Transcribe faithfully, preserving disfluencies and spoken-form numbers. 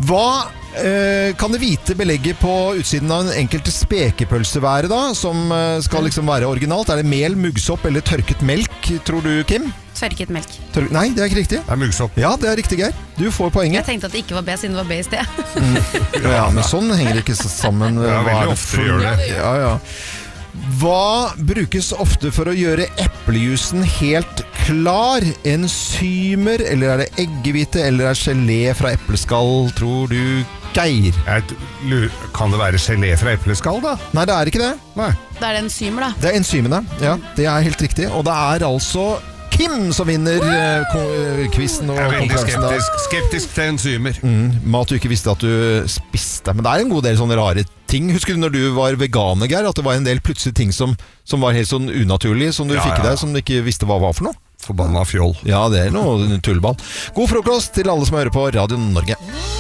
Hva eh, kan det hvite belegget på utsiden av en enkelte spekepølse være da, som eh, skal liksom være originalt? Er det mel, muggsopp eller tørket melk, tror du, Kim? Tørket melk. Tør- Nei, det er ikke riktig. Det er muggsopp. Ja, det er riktig, Geir. Du får poenget. Jeg tenkte at det ikke var B, siden det var B i sted. Mm. Ja, men sånn henger det ikke sammen. Ja, Hva veldig er det ofte for- gjør det. Ja, ja. Hva brukes ofte for å gjøre eplejusen helt klar? Enzymer, eller er det eggehvite, eller er gelé fra epleskall, tror du, Geir? Jeg lurer- Kan det være gelé fra epleskall, da? Nei, det er ikke det. Nei. Da er det enzymer, da. Det er enzymene, ja, det er helt riktig. Og det er altså Kim som vinner eh, ko- eh, quizen og Jeg er veldig konkurransen. da. skeptisk, skeptisk til enzymer. Mm, mat du ikke visste at du spiste. Men det er en god del sånne rare ting. Husker du når du var veganer, Geir, at det var en del plutselige ting som, som var helt sånn unaturlig, som du Ja, fikk i ja. deg, som du ikke visste hva var for noe? Forbanna fjoll. Ja, det er noe tullball. God frokost til alle som hører på Radio Norge.